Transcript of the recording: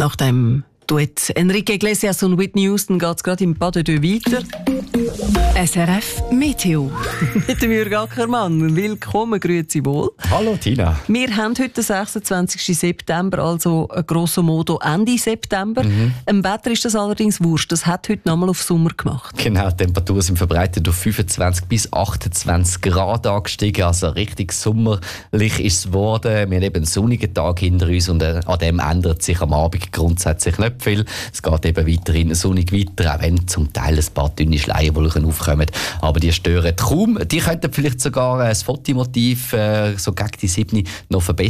Nach dem Duett Enrique Iglesias und Whitney Houston geht es gerade im Pas de Deux weiter. SRF Meteo. Mit dem Jürg Ackermann. Willkommen, grüezi wohl. Hallo Tina. Wir haben heute den 26. September, also grosso modo Ende September. Im Wetter ist das allerdings wurscht. Das hat heute nochmal auf Sommer gemacht. Genau, die Temperaturen sind verbreitet auf 25 bis 28 Grad angestiegen. Also richtig sommerlich ist es geworden. Wir haben eben einen sonnigen Tag hinter uns und an dem ändert sich am Abend grundsätzlich nicht viel. Es geht eben weiterhin sonnig weiter, auch wenn zum Teil ein paar dünne Schleierwolken aufkommen. Aber die stören kaum. Die könnten vielleicht sogar das Fotomotiv so gegen die 7 noch verbessern.